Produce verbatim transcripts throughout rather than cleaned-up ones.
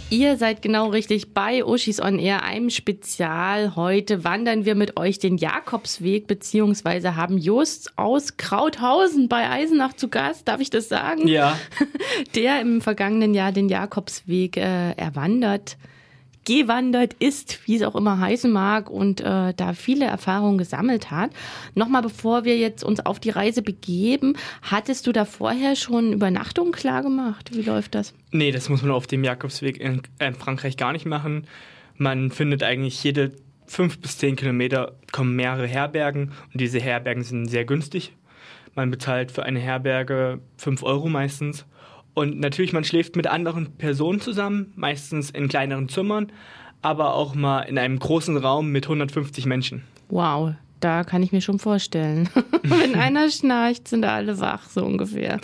Ihr seid genau richtig bei Uschis on Air, einem Spezial. Heute wandern wir mit euch den Jakobsweg, beziehungsweise haben Just aus Krauthausen bei Eisenach zu Gast, darf ich das sagen? Ja. Der im vergangenen Jahr den Jakobsweg äh, erwandert, gewandert ist, wie es auch immer heißen mag, und äh, da viele Erfahrungen gesammelt hat. Nochmal, bevor wir jetzt uns auf die Reise begeben, hattest du da vorher schon Übernachtungen klar gemacht? Wie läuft das? Nee, das muss man auf dem Jakobsweg in, in Frankreich gar nicht machen. Man findet eigentlich jede fünf bis zehn Kilometer kommen mehrere Herbergen und diese Herbergen sind sehr günstig. Man bezahlt für eine Herberge fünf Euro meistens. Und natürlich, man schläft mit anderen Personen zusammen, meistens in kleineren Zimmern, aber auch mal in einem großen Raum mit hundertfünfzig Menschen. Wow, da kann ich mir schon vorstellen. Wenn einer schnarcht, sind alle wach, so ungefähr.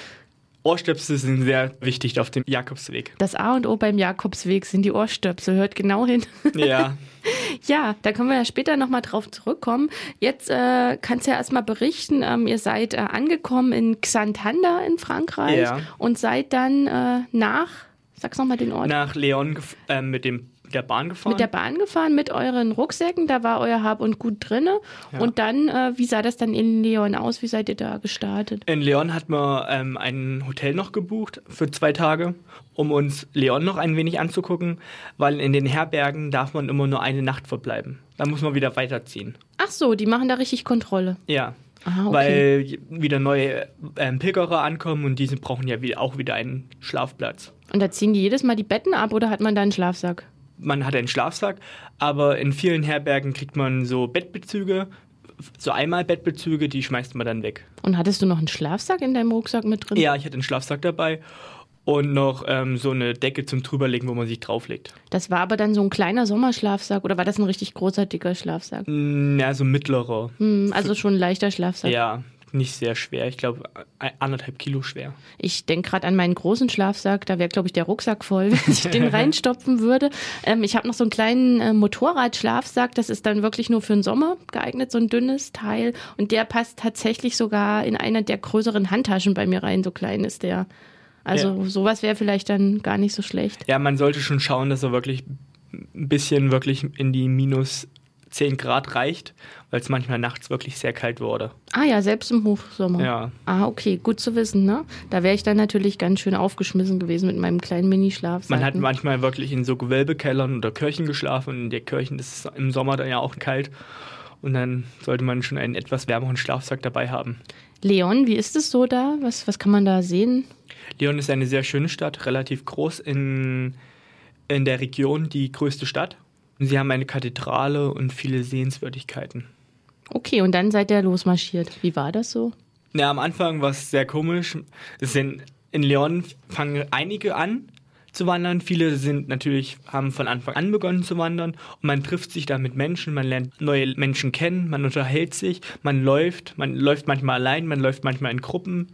Ohrstöpsel sind sehr wichtig auf dem Jakobsweg. Das A und O beim Jakobsweg sind die Ohrstöpsel, hört genau hin. Ja. Ja, da können wir ja später nochmal drauf zurückkommen. Jetzt äh, kannst du ja erstmal berichten, ähm, ihr seid äh, angekommen in Xantander in Frankreich ja. und seid dann äh, nach, sag's nochmal den Ort. Nach Lyon äh, mit dem der Bahn gefahren. Mit der Bahn gefahren, mit euren Rucksäcken, da war euer Hab und Gut drin. Ja. Und dann, äh, wie sah das dann in Lyon aus? Wie seid ihr da gestartet? In Lyon hat man ähm, ein Hotel noch gebucht für zwei Tage, um uns Lyon noch ein wenig anzugucken, weil in den Herbergen darf man immer nur eine Nacht verbleiben. Dann muss man wieder weiterziehen. Ach so, die machen da richtig Kontrolle. Ja, Aha, okay. Weil wieder neue ähm, Pilgerer ankommen und diese brauchen ja wieder, auch wieder einen Schlafplatz. Und da ziehen die jedes Mal die Betten ab oder hat man da einen Schlafsack? Man hat einen Schlafsack, aber in vielen Herbergen kriegt man so Bettbezüge, so Einmal-Bettbezüge, die schmeißt man dann weg. Und hattest du noch einen Schlafsack in deinem Rucksack mit drin? Ja, ich hatte einen Schlafsack dabei und noch ähm, so eine Decke zum Drüberlegen, wo man sich drauflegt. Das war aber dann so ein kleiner Sommerschlafsack oder war das ein richtig großer, dicker Schlafsack? Ja, so mittlerer. Hm, also schon ein leichter Schlafsack? Ja, nicht sehr schwer. Ich glaube, anderthalb Kilo schwer. Ich denke gerade an meinen großen Schlafsack. Da wäre, glaube ich, der Rucksack voll, wenn ich den reinstopfen würde. Ähm, ich habe noch so einen kleinen äh, Motorradschlafsack. Das ist dann wirklich nur für den Sommer geeignet, so ein dünnes Teil. Und der passt tatsächlich sogar in einer der größeren Handtaschen bei mir rein. So klein ist der. Also ja. Sowas wäre vielleicht dann gar nicht so schlecht. Ja, man sollte schon schauen, dass er wirklich ein bisschen wirklich in die minus zehn Grad reicht, weil es manchmal nachts wirklich sehr kalt wurde. Ah ja, selbst im Hochsommer. Ja. Ah, okay, gut zu wissen, ne? Da wäre ich dann natürlich ganz schön aufgeschmissen gewesen mit meinem kleinen Mini-Schlafsack. Man hat manchmal wirklich in so Gewölbekellern oder Kirchen geschlafen und in der Kirchen ist es im Sommer dann ja auch kalt und dann sollte man schon einen etwas wärmeren Schlafsack dabei haben. Lyon, wie ist es so da? Was, was kann man da sehen? Lyon ist eine sehr schöne Stadt, relativ groß in, in der Region, die größte Stadt. Sie haben eine Kathedrale und viele Sehenswürdigkeiten. Okay, und dann seid ihr losmarschiert. Wie war das so? Ja, am Anfang war es sehr komisch. Es sind, in Lyon fangen einige an zu wandern. Viele sind natürlich, haben von Anfang an begonnen zu wandern. Und man trifft sich da mit Menschen, man lernt neue Menschen kennen, man unterhält sich, man läuft. Man läuft manchmal allein, man läuft manchmal in Gruppen.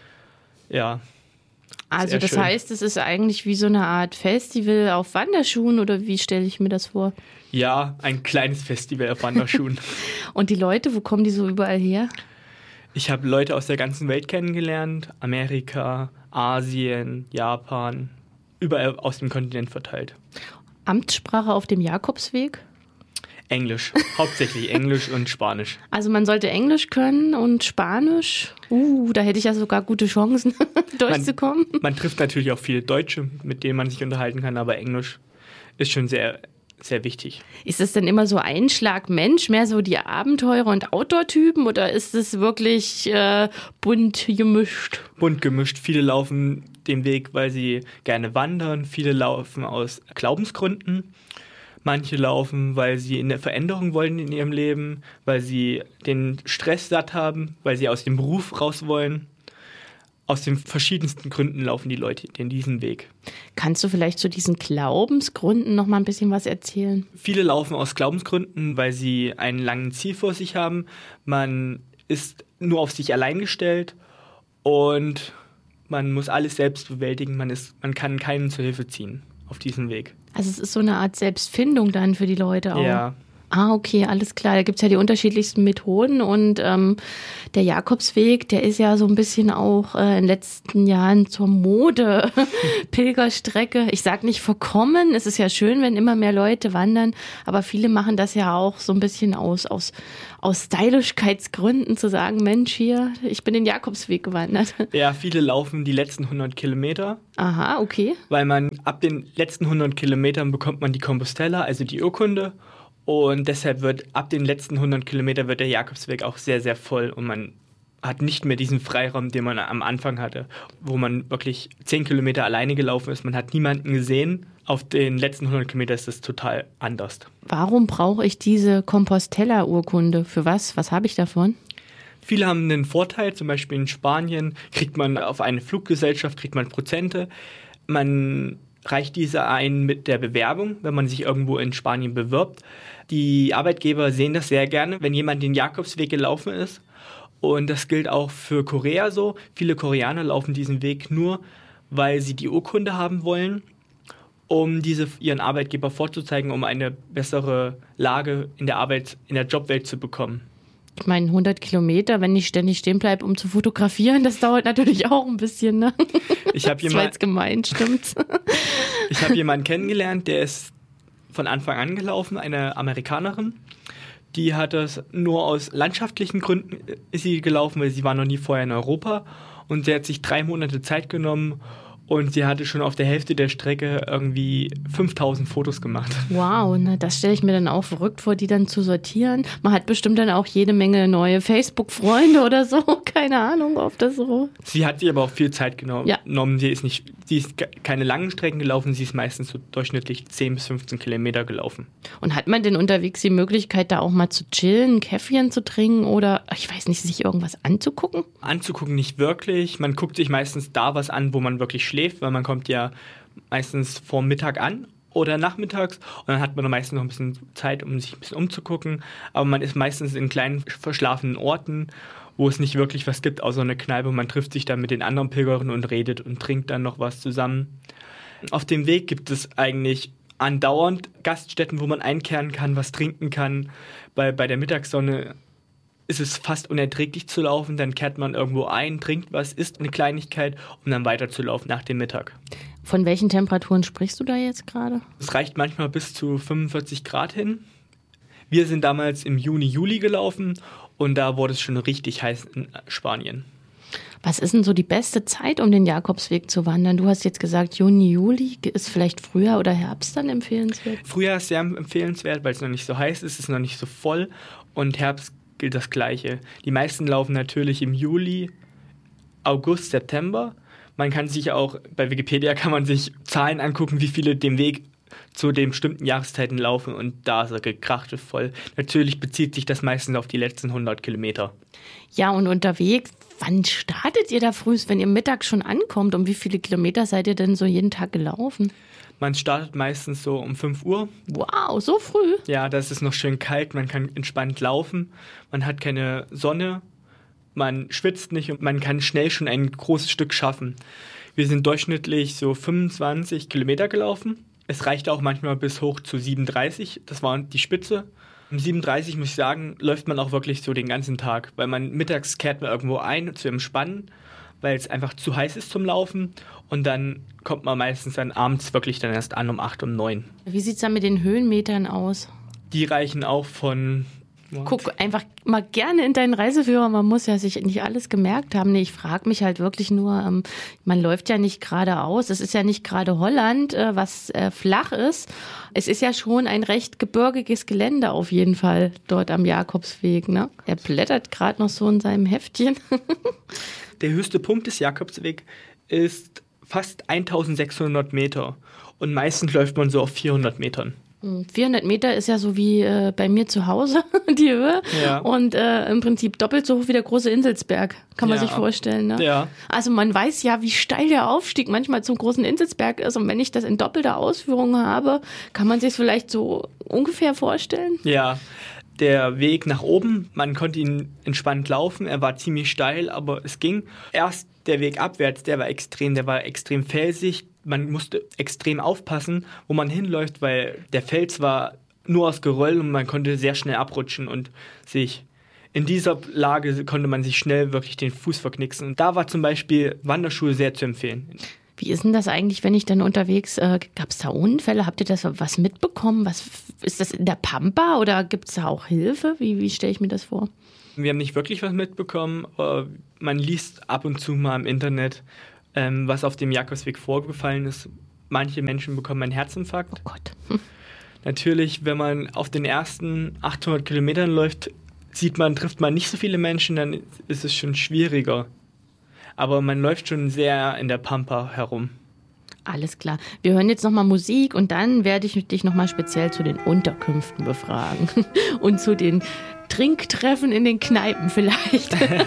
Ja. Also das schön. Heißt, es ist eigentlich wie so eine Art Festival auf Wanderschuhen oder wie stelle ich mir das vor? Ja, ein kleines Festival auf Wanderschuhen. Und die Leute, wo kommen die so überall her? Ich habe Leute aus der ganzen Welt kennengelernt. Amerika, Asien, Japan, überall aus dem Kontinent verteilt. Amtssprache auf dem Jakobsweg? Englisch, hauptsächlich Englisch und Spanisch. Also man sollte Englisch können und Spanisch. Uh, da hätte ich ja sogar gute Chancen, durchzukommen. Man, man trifft natürlich auch viele Deutsche, mit denen man sich unterhalten kann, aber Englisch ist schon sehr, sehr wichtig. Ist es denn immer so ein Schlag Mensch, mehr so die Abenteurer- und Outdoor-Typen oder ist es wirklich äh, bunt gemischt? Bunt gemischt. Viele laufen den Weg, weil sie gerne wandern. Viele laufen aus Glaubensgründen. Manche laufen, weil sie eine Veränderung wollen in ihrem Leben, weil sie den Stress satt haben, weil sie aus dem Beruf raus wollen. Aus den verschiedensten Gründen laufen die Leute in diesen Weg. Kannst du vielleicht zu diesen Glaubensgründen noch mal ein bisschen was erzählen? Viele laufen aus Glaubensgründen, weil sie einen langen Ziel vor sich haben. Man ist nur auf sich allein gestellt und man muss alles selbst bewältigen. Man, ist, man kann keinen zur Hilfe ziehen auf diesem Weg. Also es ist so eine Art Selbstfindung dann für die Leute auch. Ja. Ah, okay, alles klar. Da gibt's ja die unterschiedlichsten Methoden und ähm, der Jakobsweg, der ist ja so ein bisschen auch äh, in den letzten Jahren zur Mode-Pilgerstrecke. Ich sag nicht verkommen, es ist ja schön, wenn immer mehr Leute wandern, aber viele machen das ja auch so ein bisschen aus, aus, aus Stylischkeitsgründen zu sagen, Mensch, hier, ich bin den Jakobsweg gewandert. Ja, viele laufen die letzten hundert Kilometer. Aha, okay. Weil man ab den letzten hundert Kilometern bekommt man die Compostela, also die Urkunde. Und deshalb wird ab den letzten hundert Kilometern wird der Jakobsweg auch sehr, sehr voll. Und man hat nicht mehr diesen Freiraum, den man am Anfang hatte, wo man wirklich zehn Kilometer alleine gelaufen ist. Man hat niemanden gesehen. Auf den letzten hundert Kilometern ist das total anders. Warum brauche ich diese Compostela-Urkunde? Für was? Was habe ich davon? Viele haben einen Vorteil, zum Beispiel in Spanien kriegt man auf eine Fluggesellschaft kriegt man Prozente. Man reicht diese ein mit der Bewerbung, wenn man sich irgendwo in Spanien bewirbt. Die Arbeitgeber sehen das sehr gerne, wenn jemand den Jakobsweg gelaufen ist. Und das gilt auch für Korea so. Viele Koreaner laufen diesen Weg nur, weil sie die Urkunde haben wollen, um diese ihren Arbeitgeber vorzuzeigen, um eine bessere Lage in der Arbeit, in der Jobwelt zu bekommen. Ich meine, hundert Kilometer, wenn ich ständig stehen bleibe, um zu fotografieren, das dauert natürlich auch ein bisschen, ne? Ich habe das war jetzt gemein, stimmt's? Ich habe jemanden kennengelernt, der ist von Anfang an gelaufen, eine Amerikanerin. Die hat das nur aus landschaftlichen Gründen ist sie gelaufen, weil sie war noch nie vorher in Europa. Und sie hat sich drei Monate Zeit genommen und sie hatte schon auf der Hälfte der Strecke irgendwie fünftausend Fotos gemacht. Wow, na, das stelle ich mir dann auch verrückt vor, die dann zu sortieren. Man hat bestimmt dann auch jede Menge neue Facebook-Freunde oder so. Keine Ahnung, ob das so... Sie hat sich aber auch viel Zeit genommen. Ja. Sie ist, nicht, sie ist keine langen Strecken gelaufen, sie ist meistens so durchschnittlich zehn bis fünfzehn Kilometer gelaufen. Und hat man denn unterwegs die Möglichkeit, da auch mal zu chillen, ein Käffchen zu trinken oder, ich weiß nicht, sich irgendwas anzugucken? Anzugucken nicht wirklich. Man guckt sich meistens da was an, wo man wirklich schläft, weil man kommt ja meistens vor Mittag an oder nachmittags und dann hat man meistens noch ein bisschen Zeit, um sich ein bisschen umzugucken. Aber man ist meistens in kleinen verschlafenen Orten, wo es nicht wirklich was gibt, außer eine Kneipe. Man trifft sich dann mit den anderen Pilgern und redet und trinkt dann noch was zusammen. Auf dem Weg gibt es eigentlich andauernd Gaststätten, wo man einkehren kann, was trinken kann. Bei, bei der Mittagssonne ist es fast unerträglich zu laufen, dann kehrt man irgendwo ein, trinkt was, isst eine Kleinigkeit, um dann weiterzulaufen nach dem Mittag. Von welchen Temperaturen sprichst du da jetzt gerade? Es reicht manchmal bis zu fünfundvierzig Grad hin. Wir sind damals im Juni, Juli gelaufen und da wurde es schon richtig heiß in Spanien. Was ist denn so die beste Zeit, um den Jakobsweg zu wandern? Du hast jetzt gesagt, Juni, Juli. Ist vielleicht Frühjahr oder Herbst dann empfehlenswert? Frühjahr ist sehr empfehlenswert, weil es noch nicht so heiß ist, es ist noch nicht so voll und Herbst gilt das Gleiche. Die meisten laufen natürlich im Juli, August, September. Man kann sich auch, bei Wikipedia kann man sich Zahlen angucken, wie viele den Weg zu den bestimmten Jahreszeiten laufen und da ist er gekrachtet voll. Natürlich bezieht sich das meistens auf die letzten hundert Kilometer. Ja, und unterwegs, wann startet ihr da frühst, wenn ihr mittags schon ankommt? Um wie viele Kilometer seid ihr denn so jeden Tag gelaufen? Man startet meistens so um fünf Uhr. Wow, so früh? Ja, das ist noch schön kalt, man kann entspannt laufen, man hat keine Sonne, man schwitzt nicht und man kann schnell schon ein großes Stück schaffen. Wir sind durchschnittlich so fünfundzwanzig Kilometer gelaufen. Es reichte auch manchmal bis hoch zu siebenunddreißig, das war die Spitze. Um siebenunddreißig, muss ich sagen, läuft man auch wirklich so den ganzen Tag, weil man mittags kehrt man irgendwo ein zu entspannen, weil es einfach zu heiß ist zum Laufen und dann kommt man meistens dann abends wirklich dann erst an um acht, um neun. Wie sieht es dann mit den Höhenmetern aus? Die reichen auch von... What? Guck einfach mal gerne in deinen Reiseführer, man muss ja sich nicht alles gemerkt haben. Nee, ich frage mich halt wirklich nur, ähm, man läuft ja nicht geradeaus, es ist ja nicht gerade Holland, äh, was äh, flach ist. Es ist ja schon ein recht gebirgiges Gelände auf jeden Fall dort am Jakobsweg, ne? Er blättert gerade noch so in seinem Heftchen. Der höchste Punkt des Jakobswegs ist fast eintausendsechshundert Meter und meistens läuft man so auf vierhundert Metern. vierhundert Meter ist ja so wie äh, bei mir zu Hause, die Höhe. Ja. Und äh, im Prinzip doppelt so hoch wie der große Inselsberg, kann man Ja. sich vorstellen. Ne? Ja. Also man weiß ja, wie steil der Aufstieg manchmal zum großen Inselsberg ist. Und wenn ich das in doppelter Ausführung habe, kann man sich vielleicht so ungefähr vorstellen? Ja, der Weg nach oben, man konnte ihn entspannt laufen, er war ziemlich steil, aber es ging. Erst der Weg abwärts, der war extrem, der war extrem felsig. Man musste extrem aufpassen, wo man hinläuft, weil der Fels war nur aus Geröll und man konnte sehr schnell abrutschen und sich in dieser Lage konnte man sich schnell wirklich den Fuß verknicksen. Und da war zum Beispiel Wanderschuhe sehr zu empfehlen. Wie ist denn das eigentlich, wenn ich dann unterwegs, äh, gab es da Unfälle? Habt ihr das was mitbekommen? Was ist das in der Pampa oder gibt es da auch Hilfe? Wie, wie stelle ich mir das vor? Wir haben nicht wirklich was mitbekommen. Man liest ab und zu mal im Internet, was auf dem Jakobsweg vorgefallen ist. Manche Menschen bekommen einen Herzinfarkt. Oh Gott. Hm. Natürlich, wenn man auf den ersten achthundert Kilometern läuft, sieht man, trifft man nicht so viele Menschen, dann ist es schon schwieriger. Aber man läuft schon sehr in der Pampa herum. Alles klar. Wir hören jetzt nochmal Musik und dann werde ich dich nochmal speziell zu den Unterkünften befragen und zu den Trinktreffen in den Kneipen vielleicht.